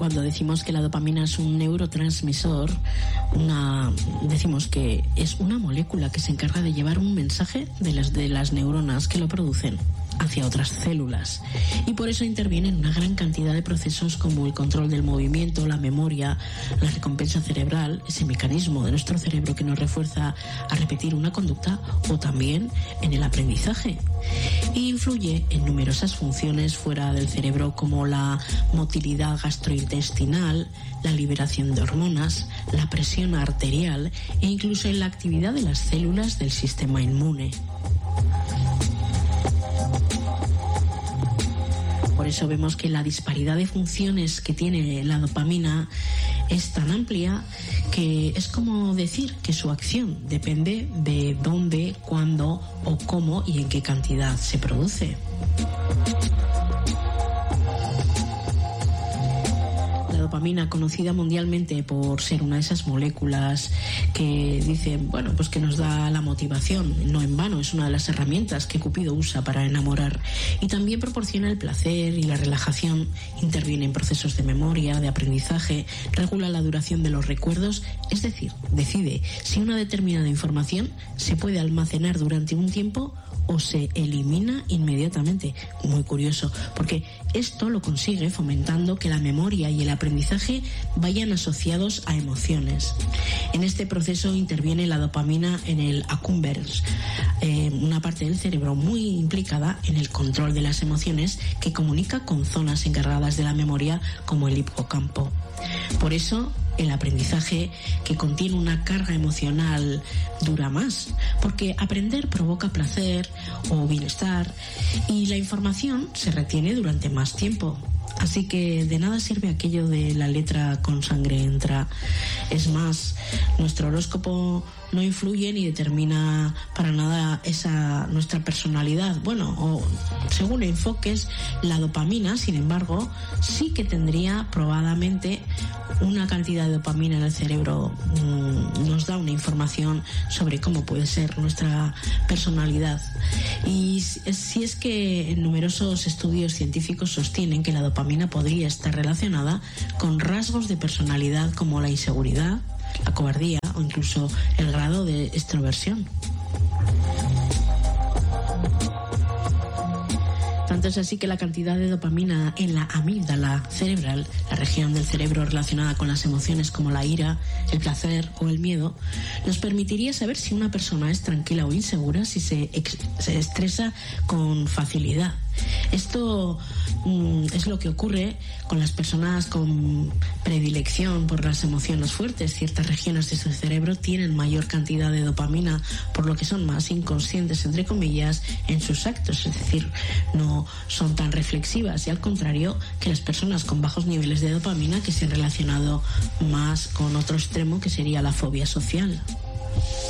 Cuando decimos que la dopamina es un neurotransmisor, decimos que es una molécula que se encarga de llevar un mensaje de las neuronas que lo producen hacia otras células, y por eso interviene en una gran cantidad de procesos como el control del movimiento, la memoria, la recompensa cerebral, ese mecanismo de nuestro cerebro que nos refuerza a repetir una conducta, o también en el aprendizaje. Y influye en numerosas funciones fuera del cerebro, como la motilidad gastrointestinal, la liberación de hormonas, la presión arterial e incluso en la actividad de las células del sistema inmune. Por eso vemos que la disparidad de funciones que tiene la dopamina es tan amplia que es como decir que su acción depende de dónde, cuándo o cómo y en qué cantidad se produce. La dopamina, conocida mundialmente por ser una de esas moléculas que dicen, bueno, pues que nos da la motivación, no en vano, es una de las herramientas que Cupido usa para enamorar, y también proporciona el placer y la relajación, interviene en procesos de memoria, de aprendizaje, regula la duración de los recuerdos, es decir, decide si una determinada información se puede almacenar durante un tiempo o se elimina inmediatamente. Muy curioso, porque esto lo consigue fomentando que la memoria y el aprendizaje vayan asociados a emociones. En este proceso interviene la dopamina en el accumbens, una parte del cerebro muy implicada en el control de las emociones, que comunica con zonas encargadas de la memoria como el hipocampo. Por eso el aprendizaje que contiene una carga emocional dura más, porque aprender provoca placer o bienestar y la información se retiene durante más tiempo. Así que de nada sirve aquello de la letra con sangre entra. Es más, nuestro horóscopo no influye ni determina para nada nuestra personalidad. Bueno, o según enfoques, la dopamina, sin embargo, sí que tendría probadamente una cantidad de dopamina en el cerebro. Nos da una información sobre cómo puede ser nuestra personalidad. Y si es que numerosos estudios científicos sostienen que la dopamina podría estar relacionada con rasgos de personalidad como la inseguridad, la cobardía o incluso el grado de extroversión. Tanto es así que la cantidad de dopamina en la amígdala cerebral, la región del cerebro relacionada con las emociones como la ira, el placer o el miedo, nos permitiría saber si una persona es tranquila o insegura, si se estresa con facilidad. Esto es lo que ocurre con las personas con predilección por las emociones fuertes. Ciertas regiones de su cerebro tienen mayor cantidad de dopamina, por lo que son más inconscientes, entre comillas, en sus actos, es decir, no son tan reflexivas, y al contrario que las personas con bajos niveles de dopamina, que se han relacionado más con otro extremo, que sería la fobia social.